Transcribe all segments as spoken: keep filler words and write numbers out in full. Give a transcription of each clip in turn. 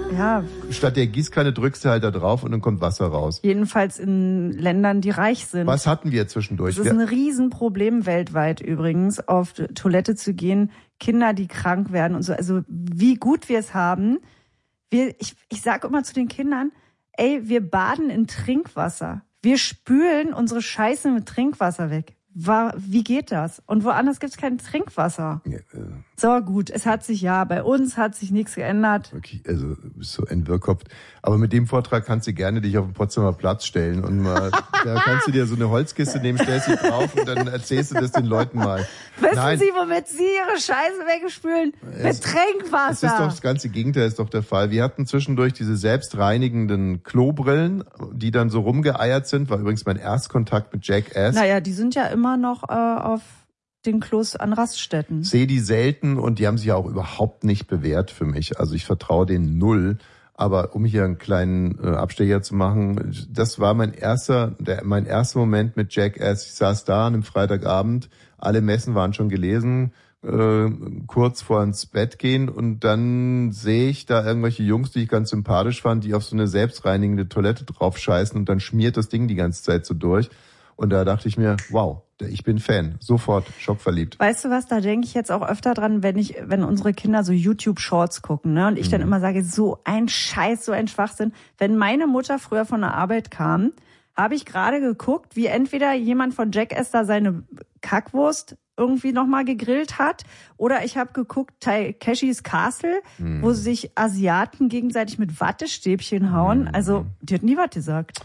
Ja. Statt der Gießkanne drückst du halt da drauf und dann kommt Wasser raus. Jedenfalls in Ländern, die reich sind. Was hatten wir zwischendurch? Das ist ein Riesenproblem weltweit übrigens, auf Toilette zu gehen. Kinder, die krank werden und so. Also wie gut wir es haben. Wir, ich, ich sage immer zu den Kindern, ey, wir baden in Trinkwasser. Wir spülen unsere Scheiße mit Trinkwasser weg. Wie geht das? Und woanders gibt es kein Trinkwasser. Ja, äh. So, gut, es hat sich ja, bei uns hat sich nichts geändert. Okay, also du bist so entwirrkopft. Aber mit dem Vortrag kannst du gerne dich auf den Potsdamer Platz stellen und mal, da kannst du dir so eine Holzkiste nehmen, stellst sie drauf und dann erzählst du das den Leuten mal. Wissen Nein. Sie, womit Sie Ihre Scheiße wegspülen? Mit Trinkwasser. Das ist doch das ganze Gegenteil, ist doch der Fall. Wir hatten zwischendurch diese selbstreinigenden Klobrillen, die dann so rumgeeiert sind. War übrigens mein Erstkontakt mit Jackass. Naja, die sind ja immer noch äh, auf den Klos an Raststätten. Sehe die selten und die haben sich ja auch überhaupt nicht bewährt für mich. Also ich vertraue denen null. Aber um hier einen kleinen äh, Abstecher zu machen, das war mein erster, der, mein erster Moment mit Jackass. Ich saß da an einem Freitagabend, alle Messen waren schon gelesen, äh, kurz vor ins Bett gehen und dann sehe ich da irgendwelche Jungs, die ich ganz sympathisch fand, die auf so eine selbstreinigende Toilette drauf scheißen und dann schmiert das Ding die ganze Zeit so durch. Und da dachte ich mir, wow, ich bin Fan. Sofort schockverliebt. Weißt du was, da denke ich jetzt auch öfter dran, wenn ich, wenn unsere Kinder so YouTube-Shorts gucken, ne? Und ich mhm. dann immer sage, so ein Scheiß, so ein Schwachsinn. Wenn meine Mutter früher von der Arbeit kam, habe ich gerade geguckt, wie entweder jemand von Jackass da seine Kackwurst irgendwie nochmal gegrillt hat, oder ich habe geguckt, Takeshis Castle, mhm. wo sich Asiaten gegenseitig mit Wattestäbchen hauen. Mhm. Also, die hat nie was gesagt.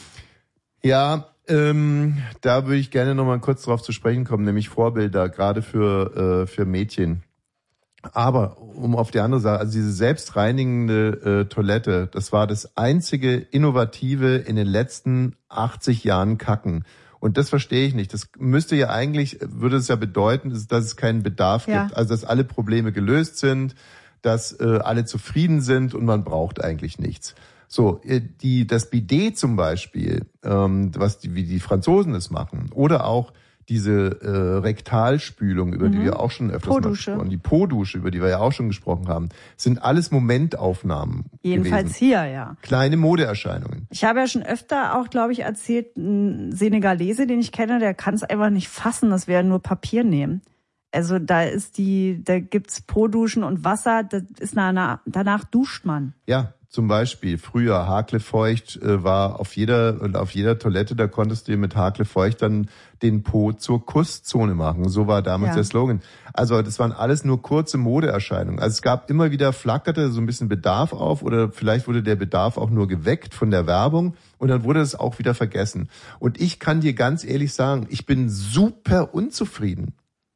Ja, Ähm, da würde ich gerne noch mal kurz drauf zu sprechen kommen, nämlich Vorbilder, gerade für äh, für Mädchen. Aber um auf die andere Sache, also diese selbstreinigende äh, Toilette, das war das einzige Innovative in den letzten achtzig Jahren Kacken. Und das verstehe ich nicht. Das müsste ja eigentlich, würde es ja bedeuten, dass es keinen Bedarf ja. gibt, also dass alle Probleme gelöst sind, dass äh, alle zufrieden sind und man braucht eigentlich nichts. So, die, das Bidet zum Beispiel, ähm, was die, wie die Franzosen es machen, oder auch diese äh, Rektalspülung, über mhm. die wir auch schon öfters mal gesprochen haben, die Po-Dusche, über die wir ja auch schon gesprochen haben, sind alles Momentaufnahmen. Jedenfalls gewesen. hier, ja. Kleine Modeerscheinungen. Ich habe ja schon öfter auch, glaube ich, erzählt, ein Senegalese, den ich kenne, der kann es einfach nicht fassen, dass wir nur Papier nehmen. Also da ist die, da gibt's Po-Duschen und Wasser, das ist danach, danach duscht man. Ja. Zum Beispiel früher Haklefeucht äh, war auf jeder und auf jeder Toilette, da konntest du mit Haklefeucht dann den Po zur Kusszone machen. So war damals ja. der Slogan. Also das waren alles nur kurze Modeerscheinungen. Also es gab immer wieder, flackerte so ein bisschen Bedarf auf oder vielleicht wurde der Bedarf auch nur geweckt von der Werbung und dann wurde es auch wieder vergessen. Und ich kann dir ganz ehrlich sagen, ich bin super unzufrieden.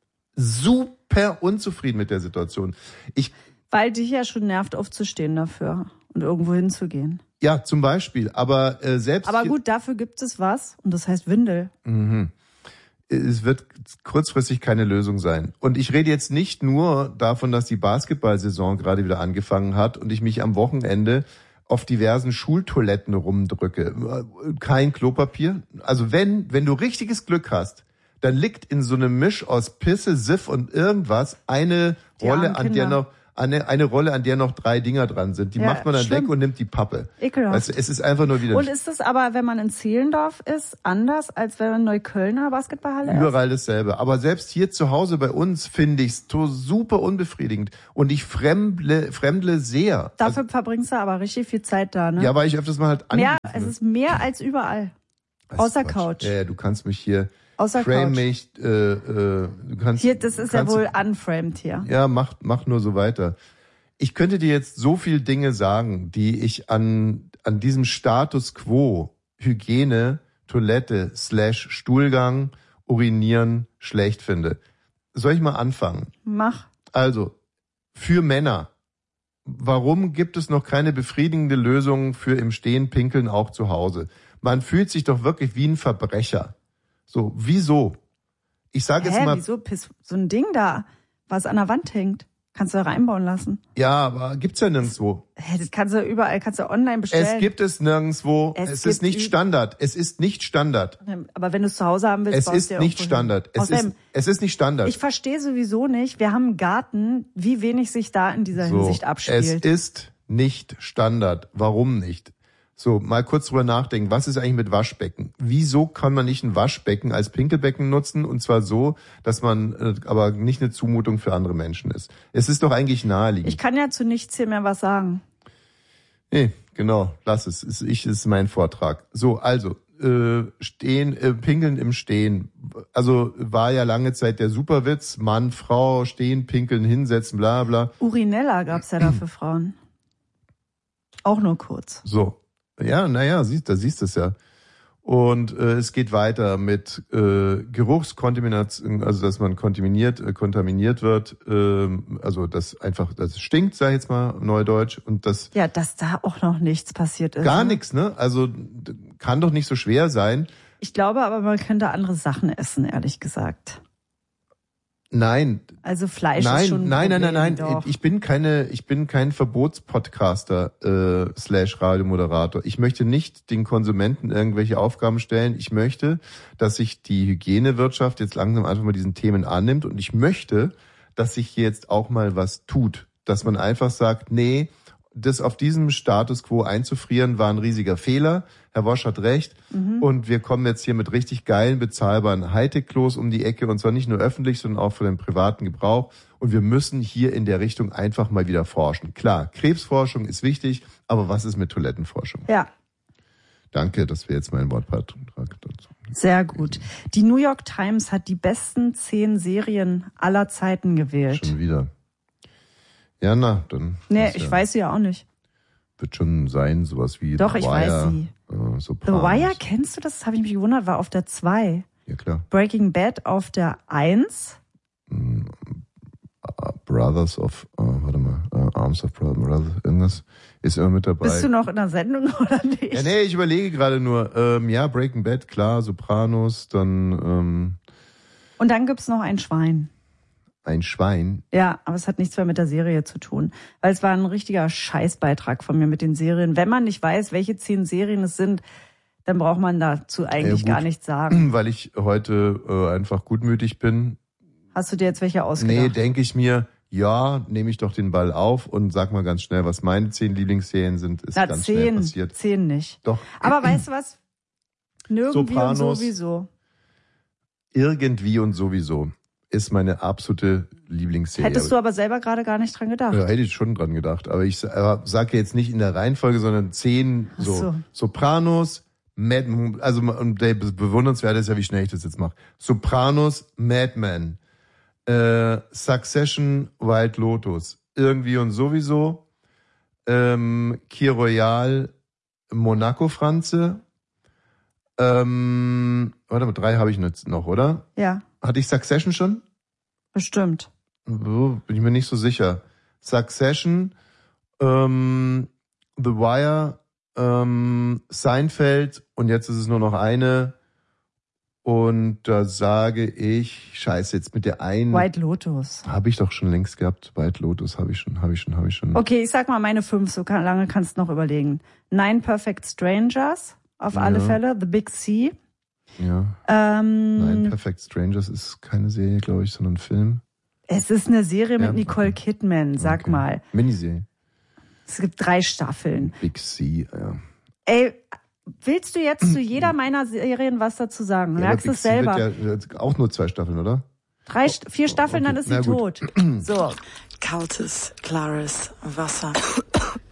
Super unzufrieden mit der Situation. Ich Weil dich ja schon nervt, aufzustehen dafür und irgendwo hinzugehen. Ja, zum Beispiel. Aber äh, selbst. Aber gut, dafür gibt es was und das heißt Windel. Mhm. Es wird kurzfristig keine Lösung sein. Und ich rede jetzt nicht nur davon, dass die Basketballsaison gerade wieder angefangen hat und ich mich am Wochenende auf diversen Schultoiletten rumdrücke. Kein Klopapier. Also wenn, wenn du richtiges Glück hast, dann liegt in so einem Misch aus Pisse, Siff und irgendwas eine die Rolle, an der noch Eine, eine Rolle, an der noch drei Dinger dran sind. Die ja, macht man dann schlimm. weg und nimmt die Pappe. Ekelhaft. Also es ist einfach nur wieder... Und ist es aber, wenn man in Zehlendorf ist, anders, als wenn man in Neuköllner Basketballhalle ist? Überall dasselbe. Aber selbst hier zu Hause bei uns finde ich es so super unbefriedigend. Und ich fremdle, fremdle sehr. Dafür also, verbringst du aber richtig viel Zeit da, ne? Ja, weil ich öfters mal halt angerufen. Ja, es ist mehr als überall. Das Außer Couch. Ja, du kannst mich hier... Außer Frame mich, äh, äh, du kannst... Hier, das ist ja wohl unframed hier. Ja, mach, mach nur so weiter. Ich könnte dir jetzt so viel Dinge sagen, die ich an, an diesem Status quo, Hygiene, Toilette, slash Stuhlgang, Urinieren, schlecht finde. Soll ich mal anfangen? Mach. Also, für Männer. Warum gibt es noch keine befriedigende Lösung für im Stehen pinkeln auch zu Hause? Man fühlt sich doch wirklich wie ein Verbrecher. So, wieso? Ich sage jetzt mal... wieso? So ein Ding da, was an der Wand hängt. Kannst du da reinbauen lassen. Ja, aber gibt's ja nirgendwo. Hä, das kannst du überall, kannst du online bestellen. Es gibt es nirgendwo. Es, es ist nicht Standard. Es ist nicht Standard. Aber wenn du es zu Hause haben willst, es ist du nicht Standard. Es Außerdem, ist, es ist nicht Standard. Ich verstehe sowieso nicht, wir haben einen Garten, wie wenig sich da in dieser so, Hinsicht abspielt. Es ist nicht Standard. Warum nicht? So, mal kurz drüber nachdenken. Was ist eigentlich mit Waschbecken? Wieso kann man nicht ein Waschbecken als Pinkelbecken nutzen? Und zwar so, dass man äh, aber nicht eine Zumutung für andere Menschen ist. Es ist doch eigentlich naheliegend. Ich kann ja zu nichts hier mehr was sagen. Nee, genau. Lass es. Es ich, es ist mein Vortrag. So, also, äh, stehen, äh, pinkeln im Stehen. Also war ja lange Zeit der Superwitz. Mann, Frau, stehen, pinkeln, hinsetzen, bla bla. Urinella gab's ja da für Frauen. Auch nur kurz. So. Ja, naja, siehst, da siehst du es ja. Und äh, es geht weiter mit äh, Geruchskontamination, also dass man kontaminiert, äh, kontaminiert wird, äh, also das einfach, das stinkt, sag ich jetzt mal, Neudeutsch. Und das ja, dass da auch noch nichts passiert ist. Gar ne? nichts, ne? Also kann doch nicht so schwer sein. Ich glaube aber, man könnte andere Sachen essen, ehrlich gesagt. Nein. Also Fleisch nein, ist schon ein nein, Problem, nein, nein, nein. doch. Ich bin keine, ich bin kein Verbotspodcaster äh, slash Radiomoderator. Ich möchte nicht den Konsumenten irgendwelche Aufgaben stellen. Ich möchte, dass sich die Hygienewirtschaft jetzt langsam einfach mal diesen Themen annimmt und ich möchte, dass sich jetzt auch mal was tut. Dass man einfach sagt, nee, das auf diesem Status quo einzufrieren war ein riesiger Fehler. Herr Wosch hat recht. Mhm. Und wir kommen jetzt hier mit richtig geilen, bezahlbaren Hightech-Klos um die Ecke. Und zwar nicht nur öffentlich, sondern auch für den privaten Gebrauch. Und wir müssen hier in der Richtung einfach mal wieder forschen. Klar, Krebsforschung ist wichtig, aber was ist mit Toilettenforschung? Ja. Danke, dass wir jetzt meinen Wortbeitrag dazu. Sehr gut. Die New York Times hat die besten zehn Serien aller Zeiten gewählt. Schon wieder. Ja, na, dann. Nee, ich ja, weiß sie ja auch nicht. Wird schon sein, sowas wie Doch, The ich Wire, weiß sie. Äh, The Wire, kennst du das? Das habe ich mich gewundert, war auf der zwei. Ja, klar. Breaking Bad auf der eins. Mm, uh, Brothers of, uh, warte mal, uh, Arms of Brothers, irgendwas ist immer mit dabei. Bist du noch in der Sendung oder nicht? Ja, nee, ich überlege gerade nur. Ähm, ja, Breaking Bad, klar, Sopranos, dann... Ähm, Und dann gibt's noch ein Schwein. Ein Schwein? Ja, aber es hat nichts mehr mit der Serie zu tun. Weil es war ein richtiger Scheißbeitrag von mir mit den Serien. Wenn man nicht weiß, welche zehn Serien es sind, dann braucht man dazu eigentlich ja, gar nichts sagen. Weil ich heute äh, einfach gutmütig bin. Hast du dir jetzt welche ausgedacht? Nee, denke ich mir, ja, nehme ich doch den Ball auf und sag mal ganz schnell, was meine zehn Lieblingsserien sind, ist Na, ganz zehn, schnell passiert. Zehn nicht. Doch. Aber weißt du was? Nirgendwie Sopranos, und sowieso. Irgendwie und sowieso ist meine absolute Lieblingsserie. Hättest du aber selber gerade gar nicht dran gedacht? Ja, hätte ich schon dran gedacht. Aber ich sage jetzt nicht in der Reihenfolge, sondern zehn, so, so. Sopranos, Mad, also und der bewundernswert ist ja, wie schnell ich das jetzt mache. Sopranos, Mad Men, äh, Succession, White Lotus, irgendwie und sowieso, ähm, Kir Royal, Monaco Franze, ähm, warte mal, drei habe ich jetzt noch, oder? Ja. Hatte ich Succession schon? Bestimmt. Bin ich mir nicht so sicher. Succession, ähm, The Wire, ähm, Seinfeld und jetzt ist es nur noch eine. Und da sage ich, scheiße, jetzt mit der einen. White Lotus. Habe ich doch schon längst gehabt. White Lotus habe ich schon, habe ich schon, habe ich schon. Okay, ich sag mal meine fünf, so lange kannst du noch überlegen. Nine Perfect Strangers, auf alle ja. Fälle. The Big Sea. Ja. Ähm, Nein, Perfect Strangers ist keine Serie, glaube ich, sondern ein Film. Es ist eine Serie mit ja, Nicole okay. Kidman, sag okay. mal. Miniserie. Es gibt drei Staffeln. Big Sea, ja. Ey, willst du jetzt zu jeder meiner Serien was dazu sagen? Ja, Merkst du es selber? Wird ja auch nur zwei Staffeln, oder? Drei, vier Staffeln, okay. dann ist sie Na, tot. So. Kaltes, klares Wasser.